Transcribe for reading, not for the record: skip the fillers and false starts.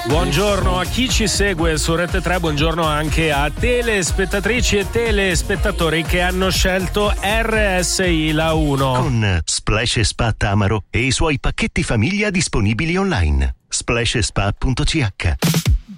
Buongiorno a chi ci segue su Rete 3, buongiorno anche a telespettatrici e telespettatori che hanno scelto RSI la 1. Con Splash Spa Tamaro e i suoi pacchetti famiglia disponibili online. splashspa.ch